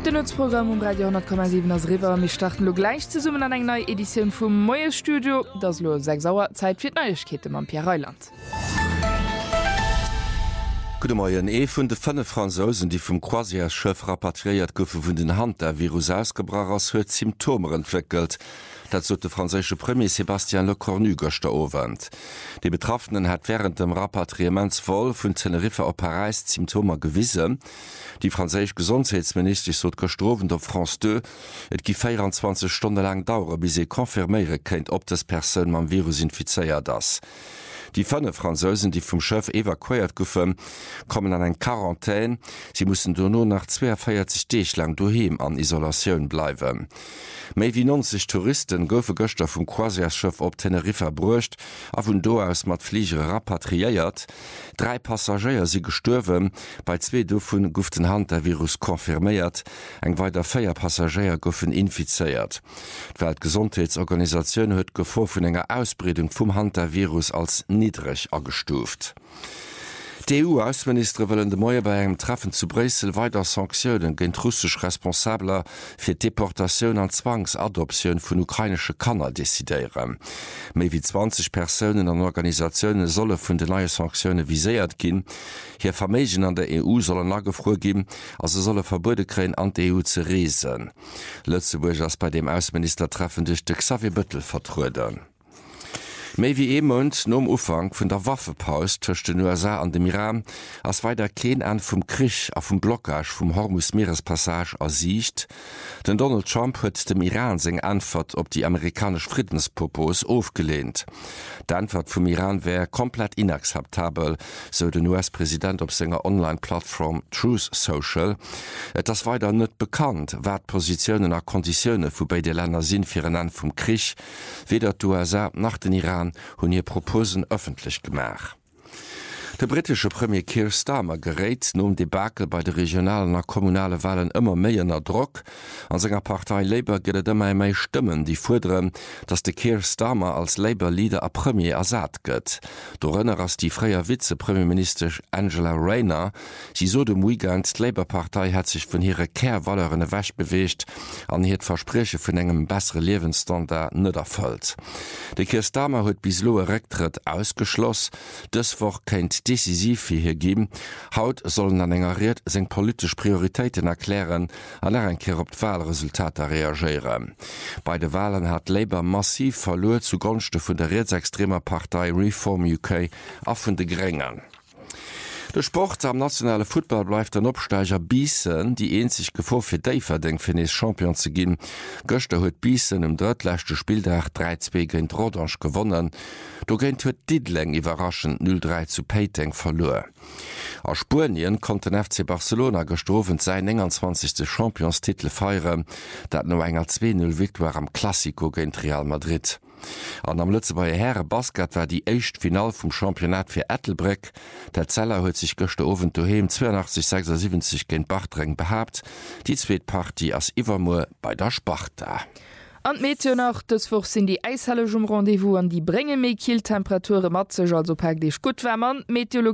Den Nutzprogramm um Radio 10,7 as River mich starten lo gleich zu summen an eng neue Edition vum Moie Studio, das lo 6 Sauer Zeit fir Neuigkete am Pierre Reuland. Gute Morgen. Vun de 5 Franzosen, die vum Croisière-Chef rapatriiert goufe vun den Hand der Virus ausgebracht ass huet Symptomer entwickelt. Dat so de franzésche Premier Sébastien Lecornu gochte owend. Die Betroffenen hat während dem Repatriementsvoll vun Tenerife op Paris Symptomer gewisse. Die franzésch Gesundheitsminister sot gestrowen op France 2, et gi 24 Stunden lang dauere, bis se konfirméiere kennt, ob das Persoun mam Virus infizeiert das. Die 5 Franzosen, die vom Chef evakuiert goufen, kommen an en Quarantäne. Sie mussssen do nur nach 42 Tage lang doheim an Isolation bleiben. Méi wie 90 Touristen goufe Göster vum Croisière-Chef op Tenerife brucht, a vun do aus mat Fliegere rapatriiert. 3 Passagier sie gestorwen, bei 2 dovun gouften Hand der Virus konfirméiert, eng weiter 4 Passagier goufen infizeiert. Weltgesundheitsorganisationun huet gevor vun enger Ausbreedung vum Hand der Virus als niedrig agestuft. Die EU-Außenminister wollen de Moie bei engem Treffen zu Brüssel weiter Sanktionen gegen russsisch Responsabler für Deportation an Zwangsadoption von ukrainische Kanner desideieren. Mehr wie 20 Personen an Organisationen sollen von den neuen Sanktionen visiert gehen. Hier Vermögen an der EU sollen nachgefroren geben, also sollen Verbote kriegen, an die EU zu reisen. Lützeburg ist bei dem Außenministertreffen durch Xavier Büttel vertreten. Méi wie Mond nom Ufang vun der Waffepaus töcht den USA an dem Iran ass weiter keen an vum Krich a vum Blockage vum Hormus-Meerespassage ersicht. Den Donald Trump huet dem Iran seg Antwort op die amerikasch Friedenspropos aufgelehnt. Die Antwort vum Iran wär komplett inakzeptabel, so den US-Präsident op senger Online-Plattform Truth Social. Das weiter net bekannt, wat Positionen a Konditionne vu bei de Länder sinn fir en an vum Krich, weder d' USA nach den Iran hun ihr Proposen öffentlich gemacht. Der britische Premier Keir Starmer gerät nun Debakel bei den regionalen und kommunalen Wahlen immer mehr unter Druck. An seiner Partei Labour geht es immer mehr Stimmen, die fordern, dass der Keir Starmer als Labour-Leader a Premier ersat wird. Darin als die freie Vize-Premierminister Angela Rayner, sie so dem Weekend, die Labour-Partei hat sich von ihrer Kehrwahlerin weg bewegt und hat Versprechen von einem besseren Lebensstandard nicht erfüllt. Der Keir Starmer hat bislang einen Rücktritt ausgeschlossen. Das Woche kennt decisiv fir hier geben. Haut sollen an engeriert seg politisch Prioritäten erklären, an enkeer op Wahlresultater reagieren. Bei de Wahlen hat Labour massiv verloren zugunsten vun der rechtsextremer Partei Reform UK a vun de Grängern. Der Sport am nationale Football bleibt ein Absteiger Biessen, die sich gefo fir Dafer denkt fir nes Champion zu gehen. Göster huet Biessen im drittlechte Spieltag 3-2 gegen Rodange gewonnen. Do gent huet Didling überraschend 0-3 zu Payteng verloren. Aus Spanien konnte den FC Barcelona gestorven sein 21. Championstitel feiern, dat no enger 2-0 Victoire am Classico gegen Real Madrid. An am Lützebauer Herre Basket war die echt Final vom Championat für Ettelbreck. Der Zeller huet sich gestern Abend daheim 82-76 gegen Bachtreng behabt. Die zweite Partie as Ivermoor bei der Sparta. An Meteo nach dëswoch sinn die Eishalle um Rendevous an die Brenge méi Kieltemperaturen mat sech also peg Dich gut wärmern.